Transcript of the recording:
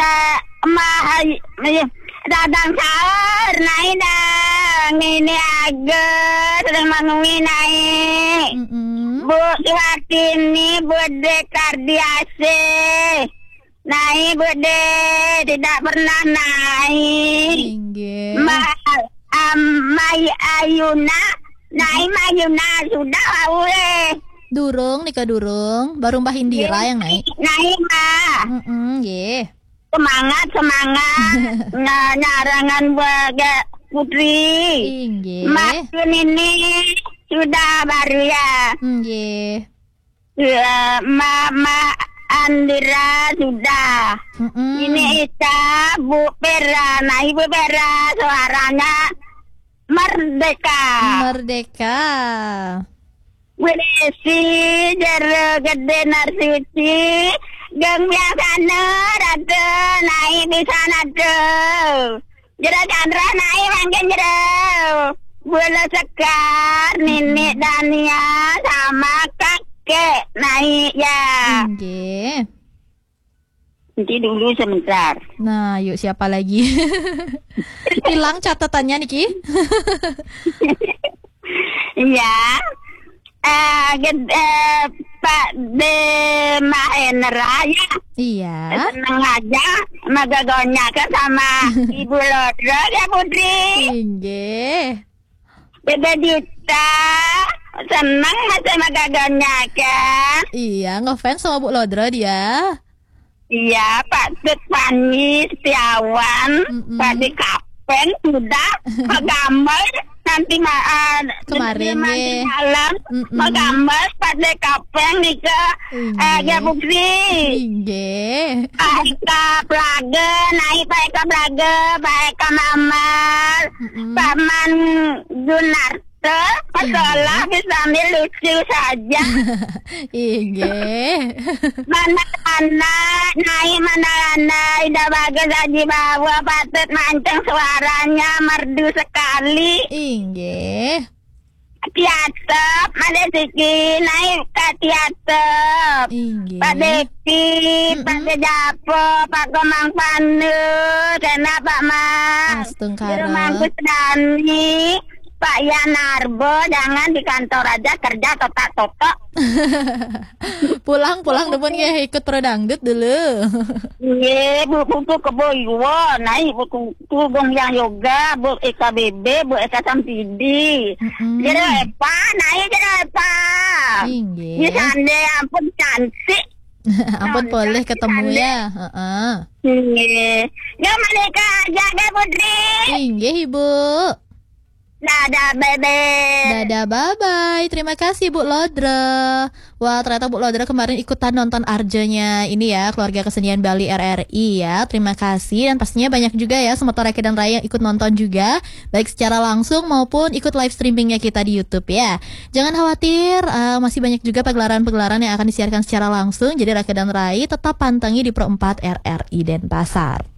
dadang sahur naik dang ini agak sedang mangumi naik. Bu Suwatini bude kardiase naik bude tidak pernah naik. Mai Ayuna naik Mayuna sudah awet. Durung nikah durung, baru Mbah Indira yang naik. Naik Mbak. Semangat nyarangan baga putri. Makin ini sudah baru ya. Mama Andira sudah. Ini Ita Bu Pera. Nah Ibu Pera suaranya merdeka. Berisi jero gede narsuci geng biasana rada naik di sana tuh jero Chandra naik mangkin jero bola sekar nenek Dania sama kakek naik ya. Nanti dulu sebentar. Nah yuk siapa lagi? Hilang catatannya Niki. Iya. Pak De Mahendra ya. Iya. Seneng aja magagonya ke sama Ibu Lodro ya Putri. Beda Dita seneng masih magagonya kan. Iya ngefans sama Bu Lodro dia. Iya Pak Tut Pani Setiawan Pak Di Kapen sudah gambar nanti kemarin malam gambar pada kapeng nih ke Gabukri. Paeka Plaga naik Paeka Plaga Paeka Mamar Paman Junarto masalah sambil lucu saja. Mana naik udah bagus aja bawa patut mancing suaranya merdu sekali. Tiatep ada siki naik ke tiatep. Pak Deki Pak Japo Pak Komang Panu Sena Pak Mas Mangkus Dani Pak Yanarbo jangan di kantor aja kerja totak-totak. pulang depan ya ikut pro dangdut dulu. Iya buku keboyo naik buku gong yang yoga bu EKBB bu Eka Sampidi. Jadi apa naik jadi apa? Ini sande ampun cantik. Ampun boleh ketemu ya. Ya mereka jaga Putri. Ibu. Dadah bebe. Dadah bye-bye. Terima kasih Bu Lodra. Wah ternyata Bu Lodra kemarin ikutan nonton Arjonya ini ya Keluarga Kesenian Bali RRI ya. Terima kasih. Dan pastinya banyak juga ya Semotor Reke dan Raya yang ikut nonton juga, baik secara langsung maupun ikut live streamingnya kita di YouTube ya. Jangan khawatir, masih banyak juga pagelaran-pagelaran yang akan disiarkan secara langsung. Jadi Reke dan Rai tetap pantangi di Pro 4 RRI Denpasar.